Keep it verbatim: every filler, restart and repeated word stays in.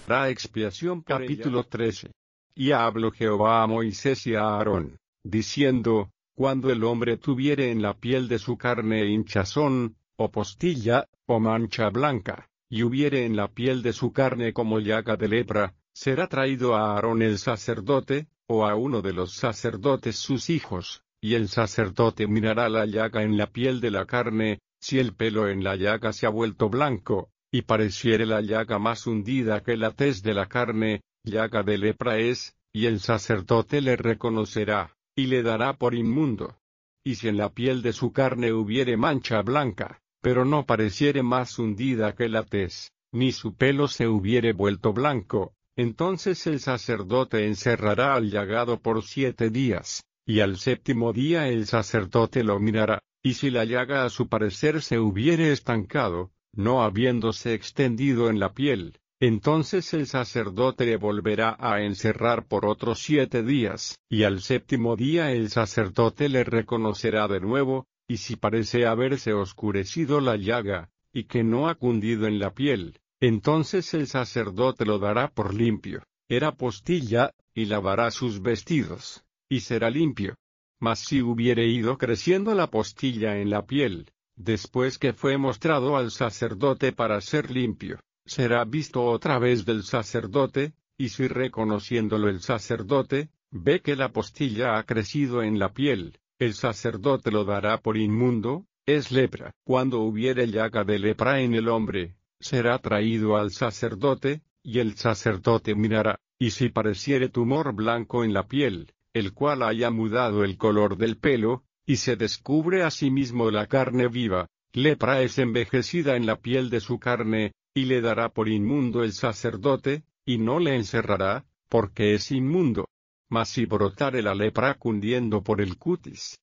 Hará expiación por Capítulo ella. trece. Y habló Jehová a Moisés y a Aarón, diciendo, cuando el hombre tuviere en la piel de su carne hinchazón, o postilla, o mancha blanca, y hubiere en la piel de su carne como llaga de lepra, será traído a Aarón el sacerdote, o a uno de los sacerdotes sus hijos, y el sacerdote mirará la llaga en la piel de la carne, si el pelo en la llaga se ha vuelto blanco, y pareciere la llaga más hundida que la tez de la carne, llaga de lepra es, y el sacerdote le reconocerá, y le dará por inmundo. Y si en la piel de su carne hubiere mancha blanca, pero no pareciere más hundida que la tez, ni su pelo se hubiere vuelto blanco, entonces el sacerdote encerrará al llagado por siete días, y al séptimo día el sacerdote lo mirará, y si la llaga a su parecer se hubiere estancado, no habiéndose extendido en la piel, entonces el sacerdote le volverá a encerrar por otros siete días, y al séptimo día el sacerdote le reconocerá de nuevo, y si parece haberse oscurecido la llaga, y que no ha cundido en la piel, entonces el sacerdote lo dará por limpio, era postilla, y lavará sus vestidos, y será limpio. Mas si hubiere ido creciendo la postilla en la piel, después que fue mostrado al sacerdote para ser limpio, será visto otra vez del sacerdote, y si reconociéndolo el sacerdote, ve que la postilla ha crecido en la piel, el sacerdote lo dará por inmundo, es lepra. Cuando hubiere llaga de lepra en el hombre, será traído al sacerdote, y el sacerdote mirará, y si pareciere tumor blanco en la piel, el cual haya mudado el color del pelo, y se descubre asimismo la carne viva, lepra es envejecida en la piel de su carne, y le dará por inmundo el sacerdote, y no le encerrará, porque es inmundo. Mas si brotare la lepra cundiendo por el cutis,